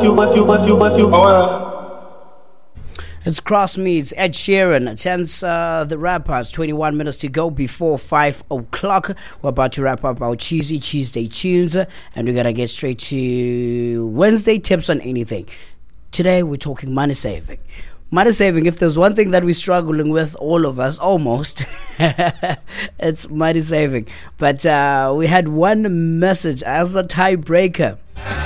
It's Cross Meets Ed Sheeran. Chance the Rapper. It's 21 minutes to go before 5 o'clock. We're about to wrap up our Cheesy Tuesday tunes, and we're going to get straight to Wednesday tips on anything. Today, we're talking money saving. Money saving, if there's one thing that we're struggling with, all of us, almost, it's money saving. But we had one message as a tiebreaker.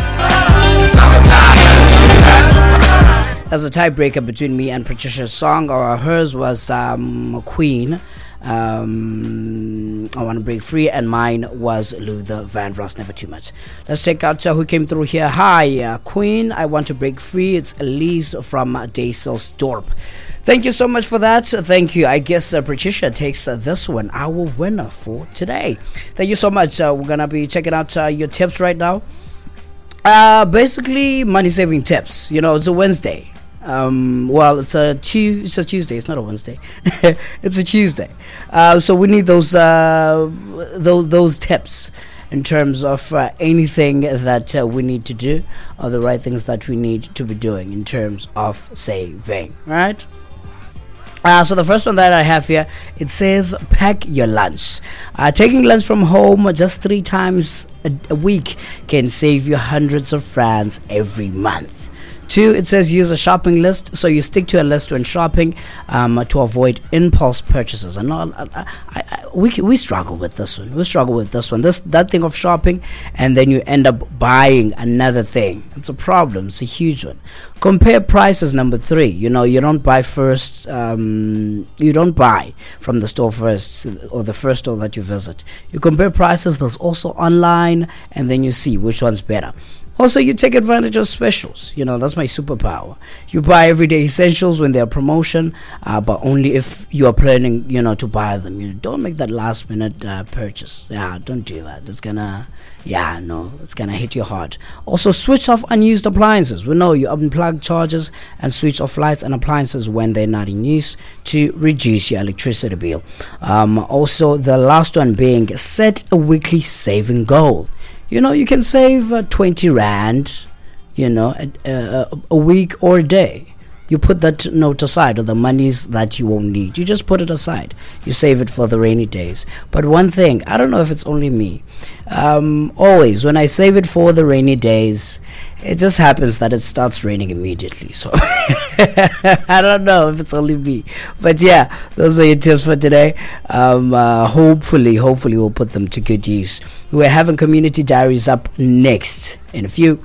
As a tiebreaker between me and Patricia's song, or hers was Queen, I Want to Break Free, and mine was Luther Vandross, Never Too Much. Let's check out who came through here. Hi, Queen, I Want to Break Free. It's Elise from Daselsdorp. Thank you so much for that. Thank you. I guess Patricia takes this one, our winner for today. Thank you so much. We're going to be checking out your tips right now. Basically, money saving tips. You know, it's a Wednesday. Well, it's a Tuesday. It's not a Wednesday. It's a Tuesday. So we need those tips in terms of anything that we need to do, or the right things that we need to be doing in terms of saving. Right? So the first one that I have here, it says pack your lunch. Taking lunch from home just 3 times a week can save you hundreds of rands every month. 2, it says use a shopping list, so you stick to a list when shopping to avoid impulse purchases. And we struggle with this one. That thing of shopping, and then you end up buying another thing. It's a problem. It's a huge one. Compare prices, number 3. You know, you don't buy first. You don't buy from the store first, or the first store that you visit. You compare prices. There's also online, and then you see which one's better. Also, you take advantage of specials. You know, that's my superpower. You buy everyday essentials when they're promotion, but only if you are planning, you know, to buy them. You don't make that last minute purchase. Yeah, don't do that. It's gonna hit you hard. Also, switch off unused appliances. We know you unplug chargers and switch off lights and appliances when they're not in use to reduce your electricity bill. Also, the last one being set a weekly saving goal. You know, you can save 20 rand, you know, a week or a day. You put that note aside, or the monies that you won't need. You just put it aside. You save it for the rainy days. But one thing, I don't know if it's only me. Always, when I save it for the rainy days, it just happens that it starts raining immediately. So I don't know if it's only me. But yeah, those are your tips for today. Hopefully we'll put them to good use. We're having community diaries up next in a few.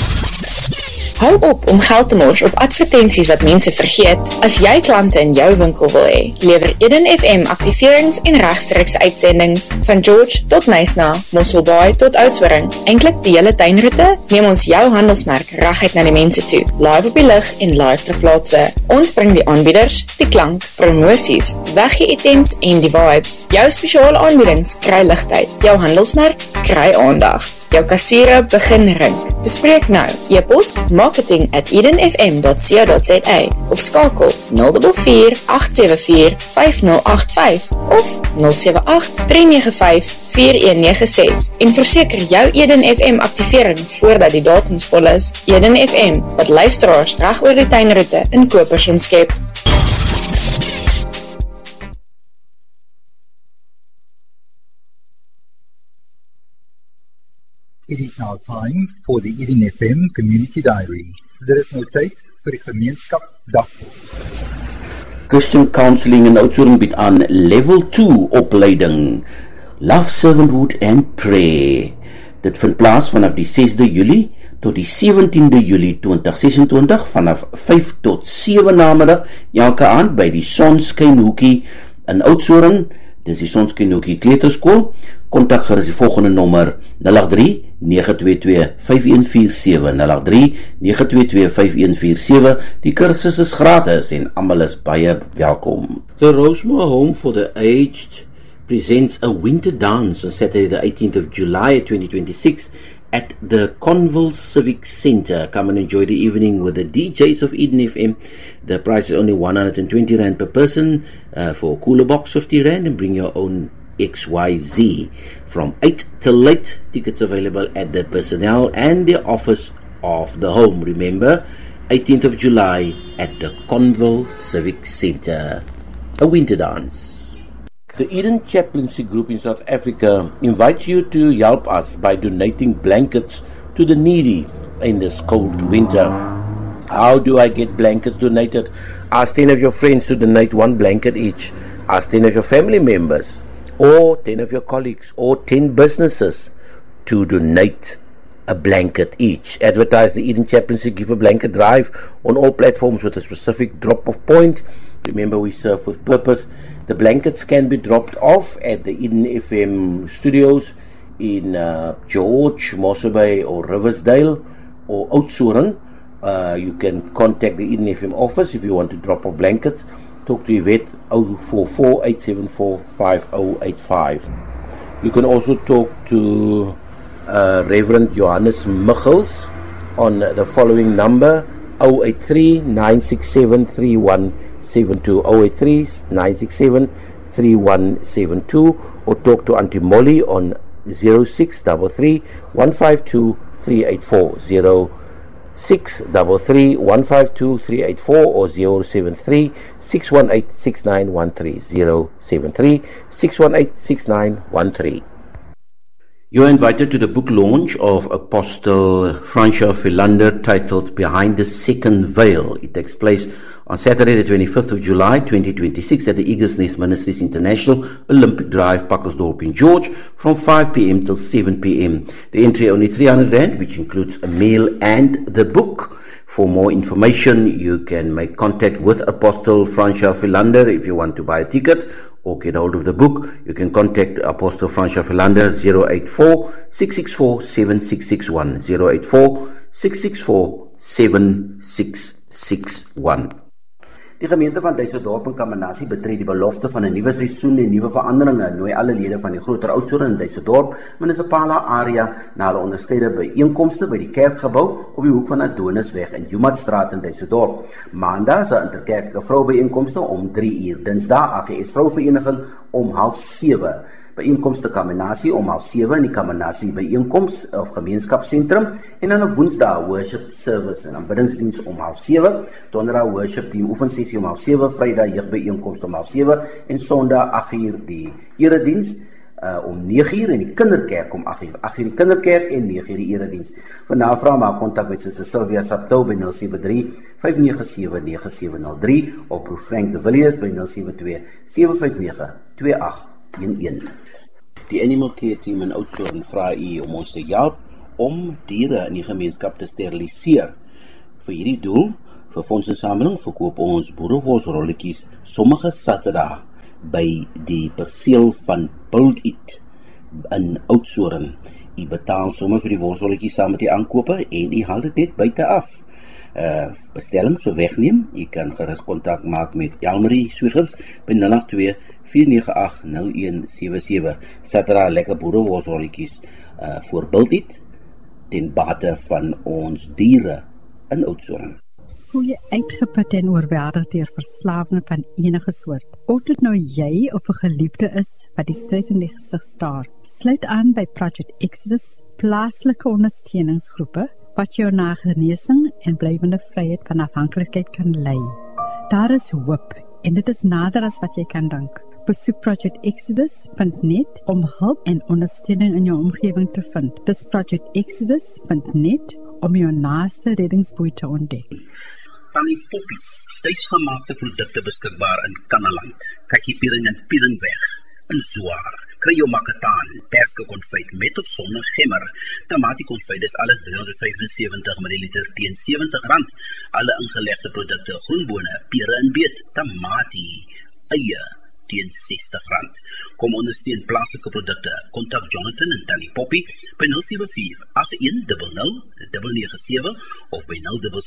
Hou op om geld te mors op advertensies wat mense vergeet. As jy klante in jou winkel wil hê, lewer Eden FM aktiverings en regstreekse uitsendings van George tot Nysna, Mosselbaai tot Oudtshoorn. Eintlik die hele tuinroete, neem ons jou handelsmerk reguit na die mense toe. Live op die lug en live ter plaatse. Ons bring die aanbieders, die klank, promosies, weggee items en die vibes. Jou spesiale aanbiedings kry ligtheid. Jou handelsmerk kry aandag. Jou kassiere begin rink. Bespreek nou. E-pos marketing@edenfm.co.za of skakel 044 874 5085 of 078 395 4196 en verseker jou Eden FM aktivering voordat die datums vol is. Eden FM, wat luisteraars reg oor die tuinroete in kopers omskep. It is now time for the Eden FM Community Diary. There is nou tyd vir die gemeenskapsdag. Christian Counseling in Oudtshoorn bied aan Level 2 opleiding, Love, Servanthood and Prayer. Dit vind plaas vanaf die 6de Julie tot die 17de Julie 2026 vanaf 5 tot 7 namiddag elke aand by die Sonskynhoekie in Oudtshoorn. Dis die Sonskynhoekie Kleuterskool. Kontak gerus die volgende nommer 083-922-5147, Die kursus is gratis en almal is baie welkom. The Rosemore Home for the Aged presents a winter dance on Saturday the 18th of July 2026 at the Conville Civic Center. Come and enjoy the evening with the DJs of Eden FM. The price is only 120 Rand per person for a cooler box, 50 Rand, and bring your own XYZ. From 8 till late, tickets available at the personnel and the office of the home. Remember, 18th of July at the Conville Civic Centre. A winter dance. The Eden Chaplaincy Group in South Africa invites you to help us by donating blankets to the needy in this cold winter. How do I get blankets donated? Ask 10 of your friends to donate 1 blanket each. Ask 10 of your family members, or 10 of your colleagues, or 10 businesses to donate a blanket each. Advertise the Eden Chaplaincy Give a Blanket drive on all platforms with a specific drop-off point. Remember, we serve with purpose. The blankets can be dropped off at the Eden FM studios in George, Mossel Bay, or Riversdale, or Oudtshoorn. You can contact the Eden FM office if you want to drop off blankets. Talk to Yvette 044-874-5085. You can also talk to Reverend Johannes Michels on the following number 083-967-3172, 083-967-3172, or talk to Auntie Molly on 0633-152-384, 0633-152-384, or 073-618-6913, 073-618-6913. You are invited to the book launch of Apostle Francois Philander titled Behind the Second Veil. It takes place on Saturday the 25th of July 2026 at the Eagles Nest Ministries International Olympic Drive, Packersdorp in George from 5 p.m. till 7 p.m. The entry only R300, which includes a meal and the book. For more information, you can make contact with Apostle Francois Philander if you want to buy a ticket or get hold of the book. You can contact Apostle Francois Philander 084-664-7661, 084-664-7661. Die gemeente van Duisendorp en Kamanasie betree die belofte van 'n nuwe seisoen en nuwe veranderinge. Nooi alle lede van die groter Oudtshoorn in Duisendorp munisipale area na hulle onderskeide byeenkomste by die kerkgebou op die hoek van Adonisweg en Jumatstraat in Duisendorp. Maandag is 'n interkerklike vroubyeenkomste om 3:00. Dinsdag AGS Vrouvereniging om 6:30. Byeenkomste Kamanasie om 6:30 in die Kamanasie byeenkoms of gemeenskapsentrum, en dan op Woensdag worship service en aanbiddingsdiens om 6:30, Donderdag worship team oefensessie om 6:30, Vrydag jeugbyeenkomste om 6:30 en Sondag 8:00 die erediens om 9:00 en die kinderkerk om 8:00. 8:00 die kinderkerk en 9:00 die erediens. Vir navraag maak kontak met Suster Sylvia Saptou by 073-597-9703 of Prof Frank de Villiers by 072-759-2811. Die Animal Care Team in Oudtshoorn vra u om ons te help om diere in die gemeenskap te steriliseer. Vir hierdie doel, vir fondsinsameling, verkoop ons boerewolsrolletjies sommige Saterdag by die perseel van Build It in Oudtshoorn. U betaal sommer vir die wolsrolletjies saam met die aankope en u haal dit net buite af. Bestellings vir wegneem, u kan gerus kontak maak met Elmarie Swiggers by 082-498-0177. Saterdag lekker boerewolsrolletjies voor Build It ten bate van ons diere in Oudtshoorn. Voel jy uitgeput en oorweldig deur verslawing van enige soort? Of dit nou jy of 'n geliefde is wat die stryd in die gesig staar, sluit aan by Project Exodus, plaaslike ondersteuningsgroepe wat jou na genesing en blywende vryheid van afhanklikheid kan lei. Daar is hoop en dit is nader as wat jy kan dink. Besoek projectexodus.net om hulp en ondersteuning in jou omgewing te vind. Dis projectexodus.net om jou naaste reddingsboei te ontdek. Tannie Poppies, tuisgemaakte produkte beskikbaar in Kannaland, kakiepiering en pieringweg, in Zwaar. Kry jou makataan, perske konfyt met of sonder gemmer. Tamatie konfyt is alles 375 ml teen R70. Alle ingelegde produkte, groenbone, pere en beet, tamatie, eie teen R60. Kom ondersteun plaaslike produkte. Kontak Jonathan en Tannie Poppy by 074-8100-997 of by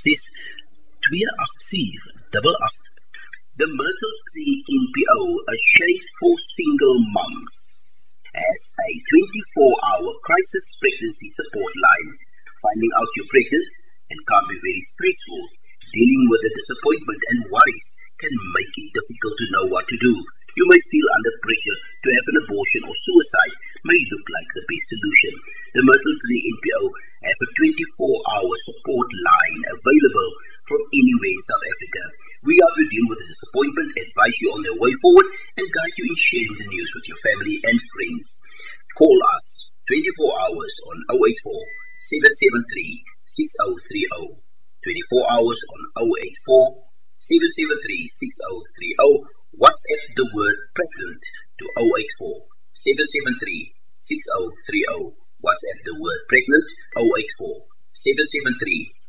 066-284-88. The Myrtle Tree NPO, a shade for single moms, has a 24-hour crisis pregnancy support line. Finding out you're pregnant and can be very stressful. Dealing with the disappointment and worries can make it difficult to know what to do. You may feel under pressure to have an abortion, or suicide may look like the best solution. The Myrtle Tree NPO have a 24-hour support line available from anywhere in South Africa. We are to deal with the disappointment, advise you on the way forward, and guide you in sharing the news with your family and friends. Call us 24 hours on 084 773 6030. 24 hours on 084 773 6030. WhatsApp the word pregnant to 084 773 6030. WhatsApp the word pregnant 084 773